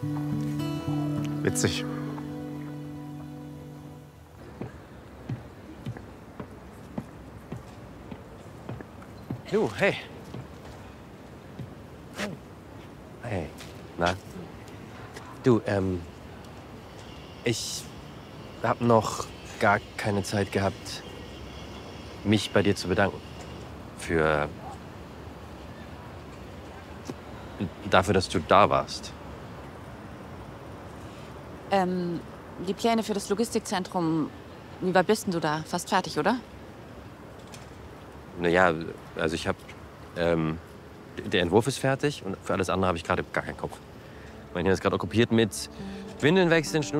Witzig. Du, hey. Hey, na? Du, ich hab noch gar keine Zeit gehabt, mich bei dir zu bedanken. Dafür, dass du da warst. Die Pläne für das Logistikzentrum, wie weit bist denn du da? Fast fertig, oder? Naja, also der Entwurf ist fertig und für alles andere habe ich gerade gar keinen Kopf. Mein Hirn ist gerade okkupiert mit Windeln wechseln,